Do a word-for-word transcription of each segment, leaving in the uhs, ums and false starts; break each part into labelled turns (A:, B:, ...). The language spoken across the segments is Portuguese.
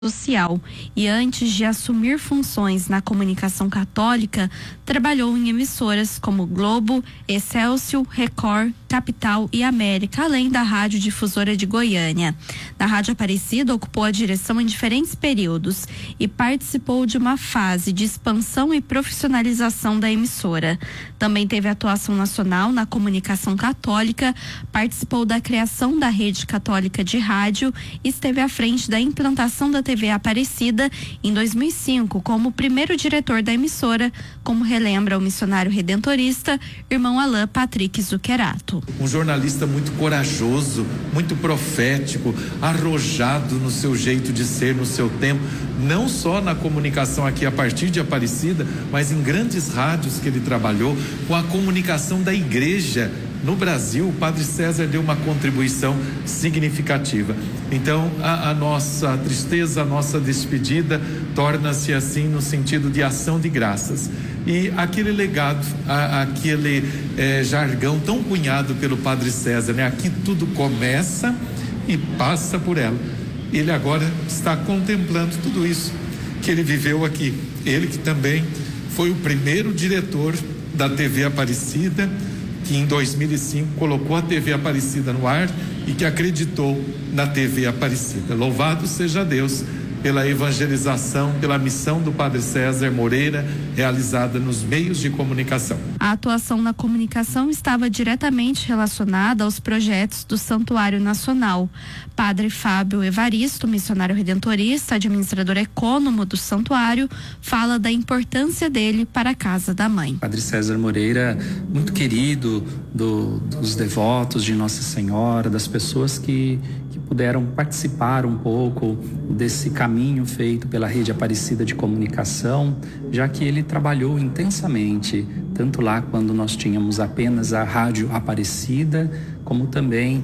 A: social e antes de assumir funções na comunicação católica, trabalhou em emissoras como Globo, Excelsior, Record, Capital e América, além da Rádio Difusora de Goiânia. Na Rádio Aparecida, ocupou a direção em diferentes períodos e participou de uma fase de expansão e profissionalização da emissora. Também teve atuação nacional na comunicação católica, participou da criação da Rede Católica de Rádio e esteve à frente da implantação da T V Aparecida em dois mil e cinco como primeiro diretor da emissora, como relembra o missionário redentorista, irmão Alain Patrick Zuccherato.
B: Um jornalista muito corajoso, muito profético, arrojado no seu jeito de ser, no seu tempo, não só na comunicação aqui a partir de Aparecida, mas em grandes rádios que ele trabalhou, com a comunicação da igreja. No Brasil, o Padre César deu uma contribuição significativa. Então, a, a nossa tristeza, a nossa despedida torna-se assim no sentido de ação de graças. E aquele legado, a, aquele é, jargão tão cunhado pelo Padre César, né? Aqui tudo começa e passa por ela. Ele agora está contemplando tudo isso que ele viveu aqui. Ele que também foi o primeiro diretor da T V Aparecida, que em dois mil e cinco colocou a T V Aparecida no ar e que acreditou na T V Aparecida. Louvado seja Deus pela evangelização, pela missão do Padre César Moreira, realizada nos meios de comunicação.
A: A atuação na comunicação estava diretamente relacionada aos projetos do Santuário Nacional. Padre Fábio Evaristo, missionário redentorista, administrador econômico do santuário, fala da importância dele para a Casa da Mãe.
C: Padre César Moreira, muito querido do, dos devotos de Nossa Senhora, das pessoas que, que puderam participar um pouco desse caminho feito pela Rede Aparecida de Comunicação, já que ele trabalhou intensamente, tanto lá quando nós tínhamos apenas a Rádio Aparecida, como também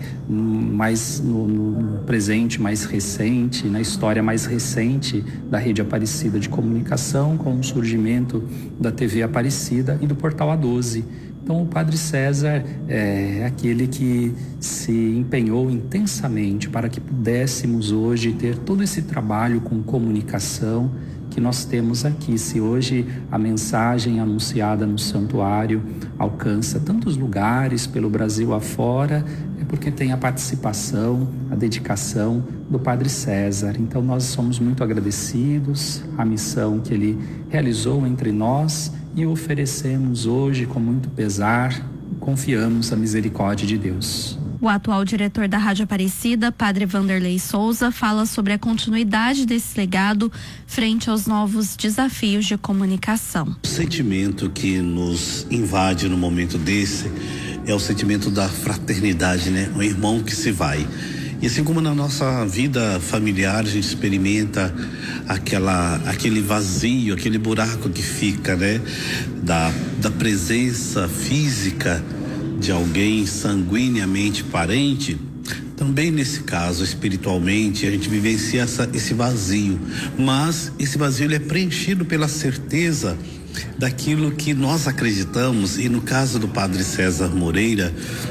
C: mais no, no presente, mais recente, na história mais recente da Rede Aparecida de Comunicação, com o surgimento da T V Aparecida e do Portal A doze. Então, o Padre César é aquele que se empenhou intensamente para que pudéssemos hoje ter todo esse trabalho com comunicação que nós temos aqui. Se hoje a mensagem anunciada no santuário alcança tantos lugares pelo Brasil afora, é porque tem a participação, a dedicação do Padre César. Então, nós somos muito agradecidos à missão que ele realizou entre nós e oferecemos hoje com muito pesar, confiamos na misericórdia de Deus.
A: O atual diretor da Rádio Aparecida, Padre Vanderlei Souza, fala sobre a continuidade desse legado frente aos novos desafios de comunicação.
D: O sentimento que nos invade no momento desse é o sentimento da fraternidade, né? Um irmão que se vai. E assim como na nossa vida familiar a gente experimenta aquela, aquele vazio, aquele buraco que fica, né? Da, da presença física de alguém sanguineamente parente, também nesse caso, espiritualmente, a gente vivencia essa, esse vazio. Mas esse vazio ele é preenchido pela certeza daquilo que nós acreditamos, e no caso do Padre César Moreira,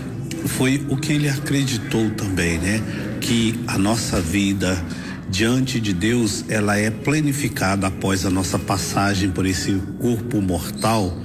D: foi o que ele acreditou também, né? Que a nossa vida diante de Deus, ela é planificada após a nossa passagem por esse corpo mortal.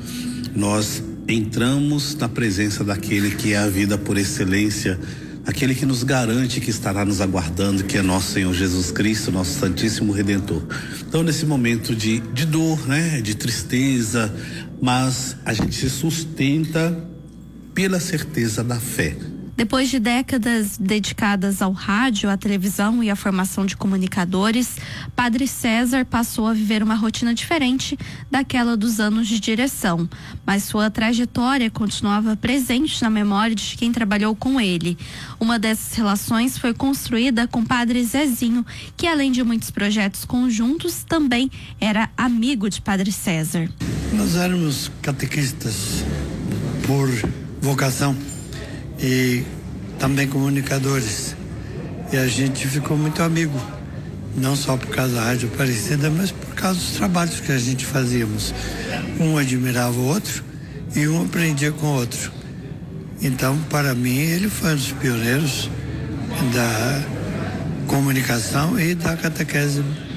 D: Nós entramos na presença daquele que é a vida por excelência, aquele que nos garante que estará nos aguardando, que é nosso Senhor Jesus Cristo, nosso Santíssimo Redentor. Então, nesse momento de, de dor, né? De tristeza, mas a gente se sustenta pela certeza da fé.
A: Depois de décadas dedicadas ao rádio, à televisão e à formação de comunicadores, Padre César passou a viver uma rotina diferente daquela dos anos de direção. Mas sua trajetória continuava presente na memória de quem trabalhou com ele. Uma dessas relações foi construída com Padre Zezinho, que além de muitos projetos conjuntos, também era amigo de Padre César.
E: Nós éramos catequistas por vocação e também comunicadores, e a gente ficou muito amigo, não só por causa da Rádio Aparecida, mas por causa dos trabalhos que a gente fazíamos. Um admirava o outro e um aprendia com o outro. Então, para mim, ele foi um dos pioneiros da comunicação e da catequese